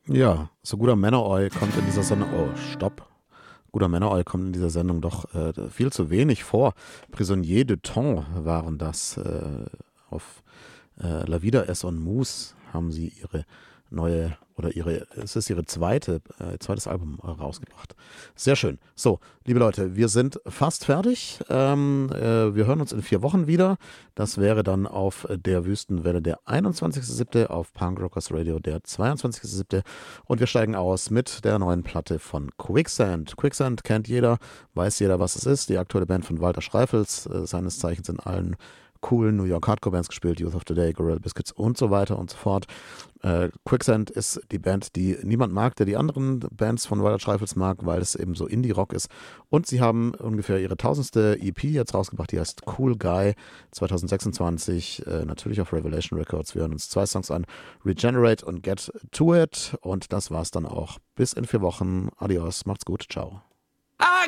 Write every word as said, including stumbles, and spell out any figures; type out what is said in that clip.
Ja, so guter Männeroi kommt in dieser Sendung. Oh, stopp. Guter Männeroi kommt in dieser Sendung doch äh, viel zu wenig vor. Prisonnier de Temps waren das. Äh, auf äh, La Vida es en Mousse haben sie ihre neue, oder ihre, es ist ihre zweite, äh, zweites Album äh, rausgebracht. Sehr schön. So, liebe Leute, wir sind fast fertig. Ähm, äh, wir hören uns in vier Wochen wieder. Das wäre dann auf der Wüstenwelle der einundzwanzigster siebte, auf Punk Rockers Radio der zweiundzwanzigster siebte und wir steigen aus mit der neuen Platte von Quicksand. Quicksand kennt jeder, weiß jeder, was es ist. Die aktuelle Band von Walter Schreifels, äh, seines Zeichens in allen coolen New York Hardcore Bands gespielt, Youth of Today, Gorilla Biscuits und so weiter und so fort. Äh, Quicksand ist die Band, die niemand mag, der die anderen Bands von Walter Schreifels mag, weil es eben so Indie-Rock ist. Und sie haben ungefähr ihre tausendste E P jetzt rausgebracht, die heißt Cool Guy zwanzig sechsundzwanzig, äh, natürlich auf Revelation Records. Wir hören uns zwei Songs an, Regenerate und Get To It. Und das war's dann auch. Bis in vier Wochen. Adios, macht's gut, ciao.